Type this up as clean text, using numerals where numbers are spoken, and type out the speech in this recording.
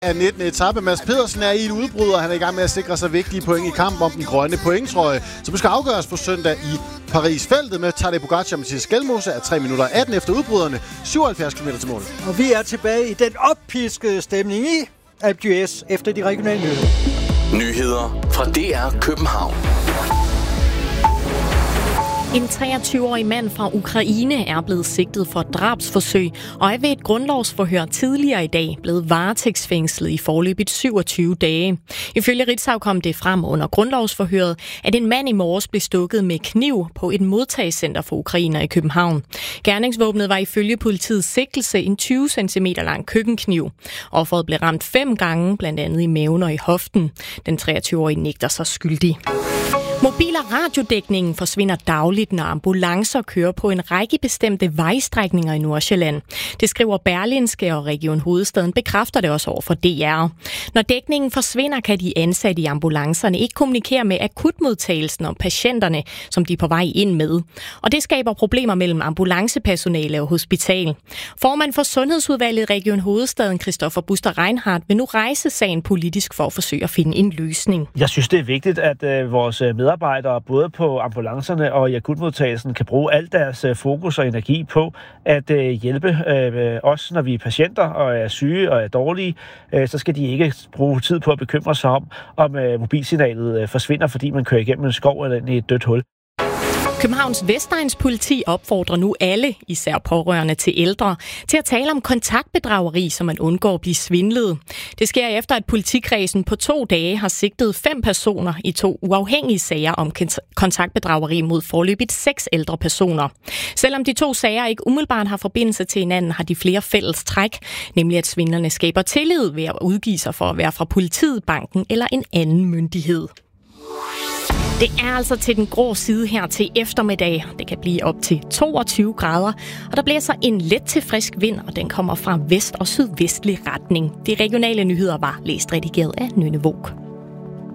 Af 19. etape. Mads Pedersen er i et udbrud, og han er i gang med at sikre sig vigtige point i kampen om den grønne pointtrøje, som skal afgøres på søndag i Paris-feltet med Tadej Pogačar og Mathias Skelmose af 3 minutter 18 efter udbryderne, 77 km til mål. Og vi er tilbage i den oppiskede stemning i Alpe d'Huez efter de regionale nyheder. Nyheder fra DR København. En 23-årig mand fra Ukraine er blevet sigtet for drabsforsøg og er ved et grundlovsforhør tidligere i dag blevet varetægtsfængslet i foreløbigt 27 dage. Ifølge Ritzau kom det frem under grundlovsforhøret, at en mand i morges blev stukket med kniv på et modtagscenter for ukrainere i København. Gerningsvåbnet var ifølge politiets sigtelse en 20 cm lang køkkenkniv. Offeret blev ramt 5 gange, blandt andet i maven og i hoften. Den 23-årige nægter sig skyldig. Mobil- og radiodækningen forsvinder dagligt, når ambulancer kører på en række bestemte vejstrækninger i Nordsjælland. Det skriver Berlingske, og Region Hovedstaden bekræfter det også over for DR. Når dækningen forsvinder, kan de ansatte i ambulancerne ikke kommunikere med akutmodtagelsen om patienterne, som de er på vej ind med. Og det skaber problemer mellem ambulancepersonale og hospital. Formand for Sundhedsudvalget i Region Hovedstaden, Christoffer Buster Reinhardt, vil nu rejse sagen politisk for at forsøge at finde en løsning. Jeg synes, det er vigtigt, at vores medarbejdere, både på ambulancerne og i akutmodtagelsen, kan bruge al deres fokus og energi på at hjælpe os, når vi er patienter og er syge og er dårlige. Så skal de ikke bruge tid på at bekymre sig om mobilsignalet forsvinder, fordi man kører igennem en skov eller ind i et dødt hul. Københavns Vestegns politi opfordrer nu alle, især pårørende til ældre, til at tale om kontaktbedrageri, så man undgår at blive svindlet. Det sker efter, at politikredsen på 2 dage har sigtet 5 personer i 2 uafhængige sager om kontaktbedrageri mod foreløbigt 6 ældre personer. Selvom de 2 sager ikke umiddelbart har forbindelse til hinanden, har de flere fælles træk, nemlig at svindlerne skaber tillid ved at udgive sig for at være fra politiet, banken eller en anden myndighed. Det er altså til den grå side her til eftermiddag. Det kan blive op til 22 grader, og der blæser en let til frisk vind, og den kommer fra vest- og sydvestlig retning. De regionale nyheder var læst redigeret af Nynne Våg.